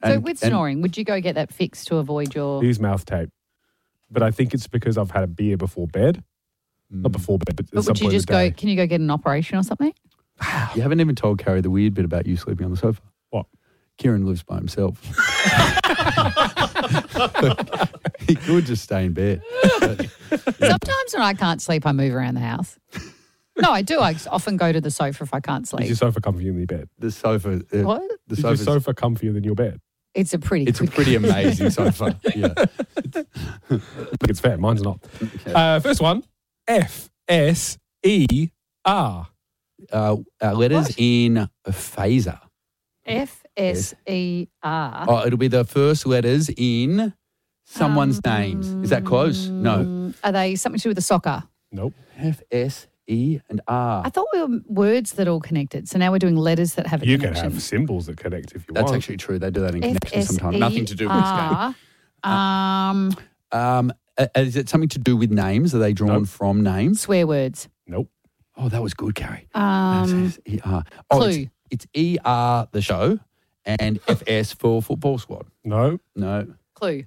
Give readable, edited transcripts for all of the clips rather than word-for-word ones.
So with snoring, would you go get that fixed to avoid your... Use mouth tape. But I think it's because I've had a beer before bed. Not before bed, but at some would you point just in the go, day. can you go get an operation or something? You haven't even told Carrie the weird bit about you sleeping on the sofa. What? Kieran lives by himself. He could just stay in bed. Sometimes when I can't sleep, I move around the house. No, I do. I often go to the sofa if I can't Is sleep. your sofa comkomfier than your bed? The sofa. What? The Is your sofa's- sofa comfier than your bed? It's a pretty It's a quick... pretty amazing sofa. Yeah. Look, it's fair. Mine's not. First one, F-S-E-R. Letters in a phaser. F-S-E-R. Oh, it'll be the first letters in someone's names. Is that close? No. Are they something to do with the soccer? Nope. F, S, E, and R. I thought we were words that all connected. So now we're doing letters that have a You can connection. have symbols that connect if you That's want. actually true. They do that in connections sometimes. Nothing to do with this game. F-S-E-R. Is it something to do with names? Are they drawn Nope. from names? Swear words. Oh, that was good, Carrie. E-R. Clue. It's E-R, the show, and F-S for football squad. No. No. Clue.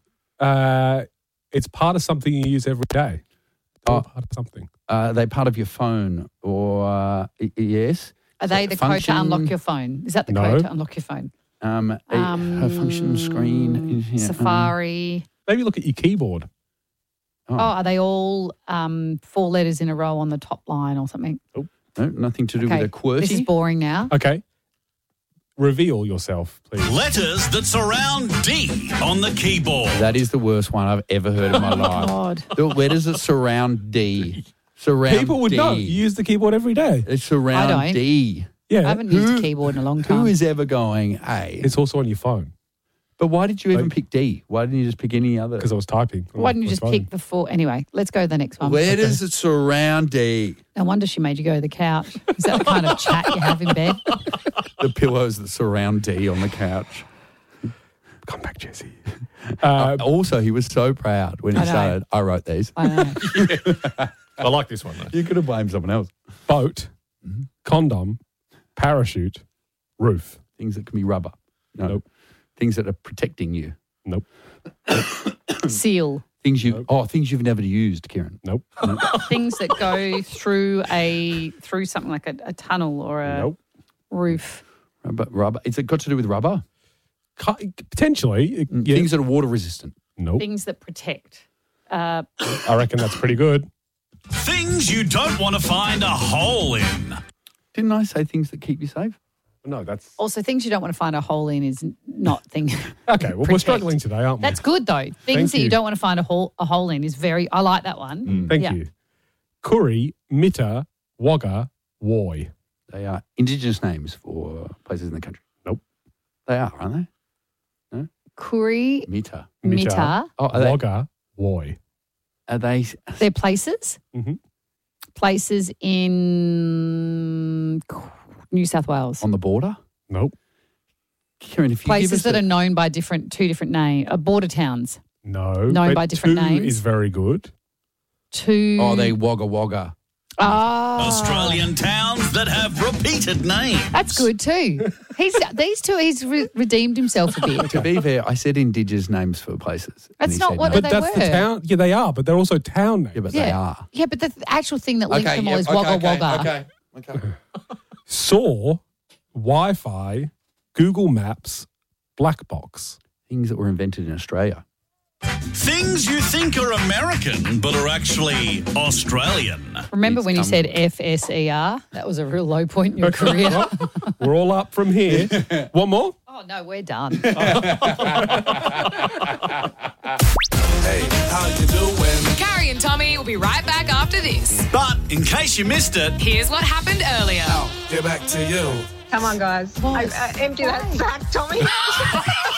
It's part of something you use every day. Oh. Part of something. Are they part of your phone or yes? Are they the code to function- unlock your phone? Is that the No. code to unlock your phone? A function screen. Yeah, Safari. Maybe look at your keyboard. Oh, are they all 4 letters in a row on the top line or something? no, nothing to do Okay, with a QWERTY. this is boring now. Okay. Reveal yourself, please. Letters that surround D on the keyboard. That is the worst one I've ever heard in my life. God. The letters that surround D. Surround People would D. know. You use the keyboard every day. They surround I don't. D. Yeah. I haven't used a keyboard in a long time. Who is ever going, hey? It's also on your phone But why did you even Like- pick D? Why didn't you just pick any other? because I was typing. Why didn't you on just my pick phone. the 4? Anyway, let's go to the next one. Letters that surround D. No wonder she made you go to the couch. Is that the kind of chat you have in bed? The pillows that surround D on the couch. Come back, Jesse. Also, he was so proud when he I know. started. I wrote these. I know. I like this one, though. You could have blamed someone else. Boat, condom, parachute, roof. Things that can be rubber. No. Nope. Things that are protecting you. Nope. Seal. Things you've never used, Kieran. Nope. Things that go through something like a tunnel or a Nope. roof. Rubber. Is it got to do with rubber? Potentially. Yeah. Things that are water resistant. Nope. Things that protect. I reckon that's pretty good. Things you don't want to find a hole in. Didn't I say things that keep you safe? No, that's... Also, things you don't want to find a hole in is not things. Okay, well, we're Protect. struggling today, aren't we? That's good though. Things Thank that you you. don't want to find a hole in is very. I like that one. Thank Yeah. you. Curry, Mitta, Wagga, Woy. They are Indigenous names for places in the country. Nope. They are, aren't Curry, they? Mita. Mitta. Oh, are they? Wagga, Woy. Are they? They're places. Mhm. Places in New South Wales. On the border? Nope. Kieran, if you give Places us that a- are known by two different names. Border towns. No. Known but by different 2 names. is very good. Oh, they Wagga Wagga. Australian towns that have repeated names. That's good too. He's redeemed himself a bit. To be fair, I said Indigenous names for places. and That's he not said what no. But they that's were. the town. Yeah, they are, but they're also town names. Yeah, but they are. Yeah, but the actual thing that links them all is Wagga Wagga. Okay. Saw, Wi-Fi, Google Maps, Black Box. Things that were invented in Australia. Things you think are American but are actually Australian. Remember It's when you come- said FSER? That was a real low point in your career. We're all up from here. One more? Oh, no, we're done. Hey, how you doing? Carrie and Tommy will be right back after this. But in case you missed it, Here's what happened earlier. Get back to you. Come on, guys. Empty that sack, Tommy.